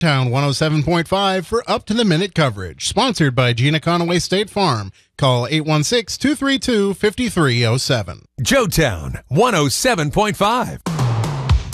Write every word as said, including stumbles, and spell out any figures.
Town one oh seven point five for up-to-the-minute coverage. Sponsored by Gina Conaway State Farm. Call eight one six, two three two, five three zero seven. Joetown one oh seven point five.